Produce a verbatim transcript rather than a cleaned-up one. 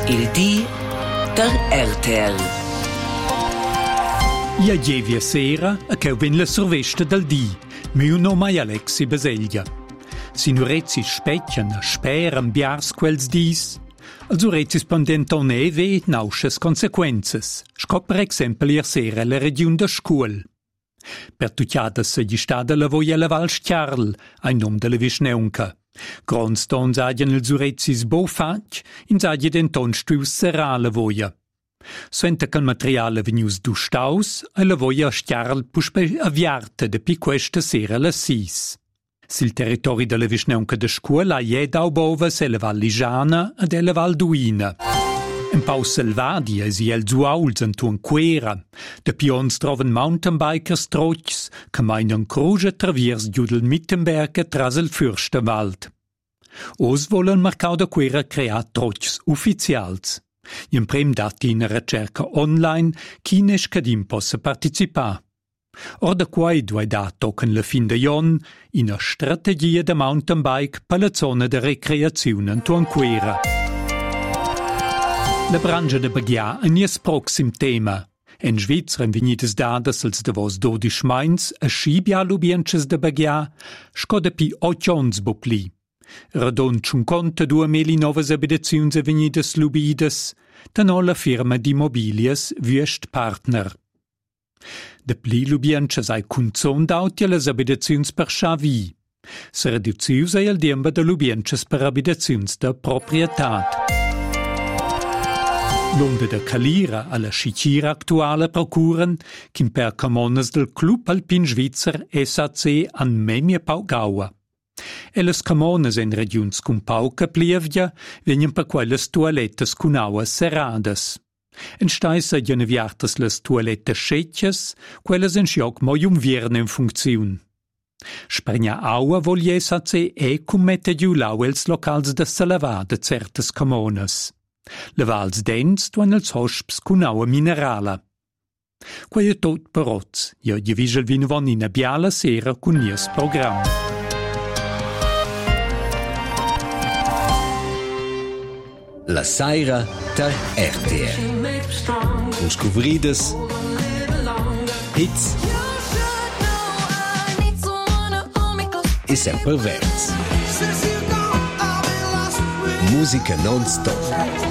Il di der R T L. Ja gievia sera a che ven la sorvesta del di, miu nome è Alexi Baseglia. Sinurezzi specchian, speran biars quels dis. Als urezzi spondenton eve nausches consequenzas. Sco per exempel ier sera la region da scuol. Per tucciadas se gli stada la voia la Val Schiarl, ein nom de la Vischneunca. Grondstons agien els urezzis bo fac, ins agien denton stuus serà la voia. Suenta che il materiale venius du staus, e la voia Schiarl puspe aviarte de pi questa sera la sis. Sil territori della Vischneunca de scuola è dau bovas e la Val Ligiana ed e la Val Duina. Un pau selvadia e si el zuauls entuan quera. De pions troven mountainbikers trots, che meinen cruge traviers giudel Mittenberg e tras el Fürstenwald. Os volen marcau da quera crear trots ufficials. In prem dati in ricerca online, chines cadim possa participar. Or da quai duai da tochen la fin de jon in a strategia de mountainbike per la zona de recreazione entuan quera. La brangia de Baghia è nies proxim tema. En Svizzera in vegnidas dadas als de vos dodisch mains a scibia lubienches de Baghia, sco de pi ocions bopli. Radon cinquantadue mili novas abitaziuns a vegnidas lubidas, da la firma di Immobilias Wüst Partner. De pli lubienches ai cunzon d'autia las abitaziuns per schavi. Se reduzius ai al diemba de lubienches per abitaziuns de proprietat. L'onda de Calira alla scicira actuale procuren, ch'in per camonas del Club Alpin Svizzer S A C an memia paugaua. E las camonas en regions cun pauca plievgia venien per quelles toalettes cun auas serradas. En stais a geneviartas las toalettes scetches, quelles en scioc moi um vierne in funziun. Spregna aua voglia S A C e cum mette giu lau els locals de salavà de certas camonas. Le vals dents duan els hosps cun aua minerala. Quai è tot per oz, io gli visel vinavon in a biala sera cun nies program. La saira der R T L. Uns cuvrides hits e sempre verts. Musica non stop.